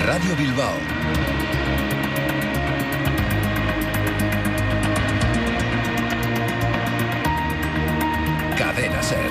Radio Bilbao. Cadena SER.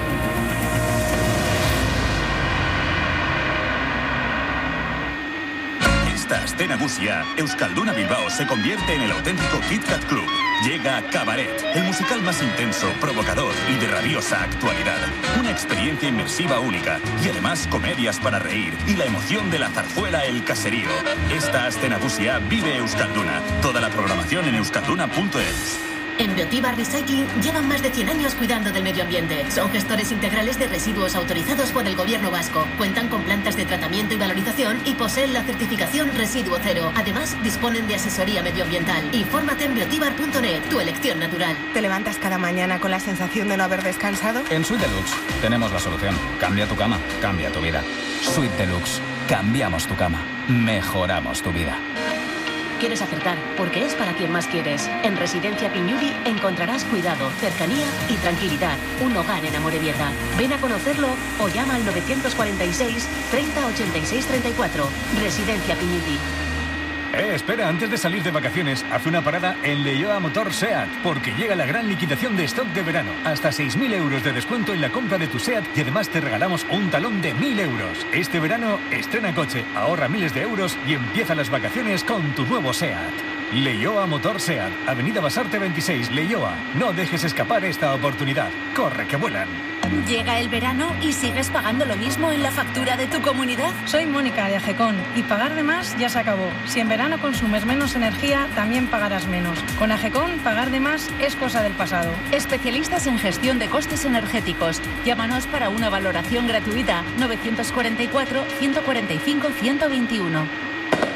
Esta aste nagusia, Euskalduna Bilbao se convierte en el auténtico Kit Kat Club. Llega Cabaret, el musical más intenso, provocador y de rabiosa actualidad. Una experiencia inmersiva única y además comedias para reír y la emoción de la zarzuela El Caserío. Esta aste nagusia vive Euskalduna. Toda la programación en euskalduna.es. En Biotibar Recycling llevan más de 100 años cuidando del medio ambiente. Son gestores integrales de residuos autorizados por el Gobierno vasco. Cuentan con plantas de tratamiento y valorización y poseen la certificación Residuo Cero. Además, disponen de asesoría medioambiental. Infórmate en biotibar.net, tu elección natural. ¿Te levantas cada mañana con la sensación de no haber descansado? En Suite Deluxe tenemos la solución. Cambia tu cama, cambia tu vida. Suite Deluxe. Cambiamos tu cama. Mejoramos tu vida. Quieres acertar, porque es para quien más quieres. En Residencia Piñuri encontrarás cuidado, cercanía y tranquilidad. Un hogar en Amorebieta. Ven a conocerlo o llama al 946 30 86 34. Residencia Piñuri. Espera, antes de salir de vacaciones, haz una parada en Leioa Motor SEAT, porque llega la gran liquidación de stock de verano. Hasta 6.000 euros de descuento en la compra de tu SEAT y además te regalamos un talón de 1.000 euros. Este verano, estrena coche, ahorra miles de euros y empieza las vacaciones con tu nuevo SEAT. Leioa Motor SEAT, Avenida Basarte 26, Leioa. No dejes escapar esta oportunidad. Corre, que vuelan. Llega el verano y sigues pagando lo mismo en la factura de tu comunidad. Soy Mónica de Agecon y pagar de más ya se acabó. Si en verano consumes menos energía, también pagarás menos. Con Agecon, pagar de más es cosa del pasado. Especialistas en gestión de costes energéticos. Llámanos para una valoración gratuita. 944 145 121.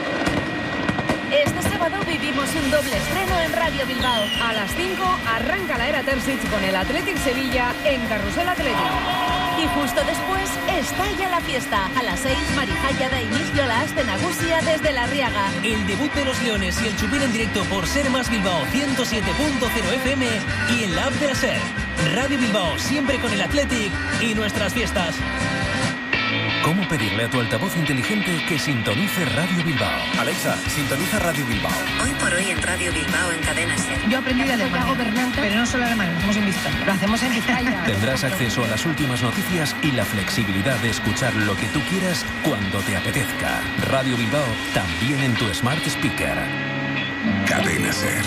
Este sábado vivimos un doble estreno en Radio Bilbao. A las 5 arranca la era Terzic con el Athletic Sevilla en Carrusel Athletic. Y justo después estalla la fiesta. A las 6, Marijaya da inicio a la aste nagusia desde La Riaga. El debut de los Leones y el chupín en directo por Ser Más Bilbao 107.0 FM y en la app de la SER. Radio Bilbao, siempre con el Athletic y nuestras fiestas. ¿Cómo pedirle a tu altavoz inteligente que sintonice Radio Bilbao? Alexa, sintoniza Radio Bilbao. Hoy por hoy en Radio Bilbao en Cadena SER. Yo aprendí de alemán, pero no solo alemán, lo hacemos en Vizcaya. Lo hacemos en Vizcaya. Tendrás acceso a las últimas noticias y la flexibilidad de escuchar lo que tú quieras cuando te apetezca. Radio Bilbao, también en tu Smart Speaker. Cadena SER.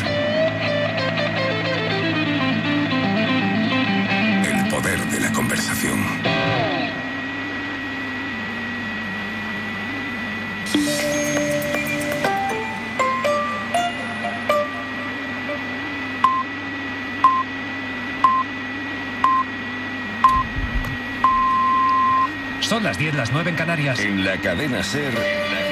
El poder de la conversación. Son las 10, las 9 en Canarias. En la Cadena SER.